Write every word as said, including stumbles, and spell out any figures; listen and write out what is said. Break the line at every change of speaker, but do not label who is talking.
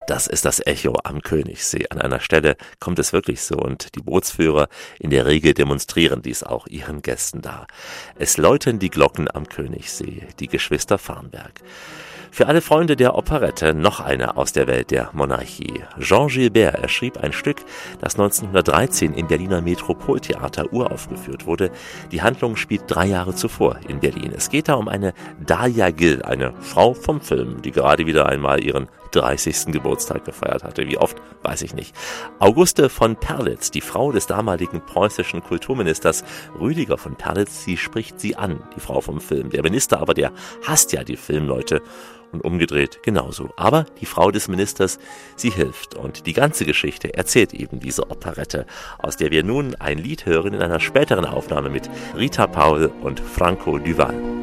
Das ist das Echo am Königssee. An einer Stelle kommt es wirklich so und die Bootsführer in der Regel demonstrieren dies auch ihren Gästen dar. Es läuten die Glocken am Königssee, die Geschwister Farnberg. Für alle Freunde der Operette noch eine aus der Welt der Monarchie. Jean Gilbert erschrieb ein Stück, das neunzehnhundertdreizehn im Berliner Metropoltheater uraufgeführt wurde. Die Handlung spielt drei Jahre zuvor in Berlin. Es geht da um eine Dahlia Gill, eine Frau vom Film, die gerade wieder einmal ihren dreißigsten Geburtstag gefeiert hatte. Wie oft, weiß ich nicht. Auguste von Perlitz, die Frau des damaligen preußischen Kulturministers Rüdiger von Perlitz, sie spricht sie an, die Frau vom Film. Der Minister aber, der hasst ja die Filmleute. Und umgedreht genauso. Aber die Frau des Ministers, sie hilft. Und die ganze Geschichte erzählt eben diese Operette, aus der wir nun ein Lied hören in einer späteren Aufnahme mit Rita Paul und Franco Duval.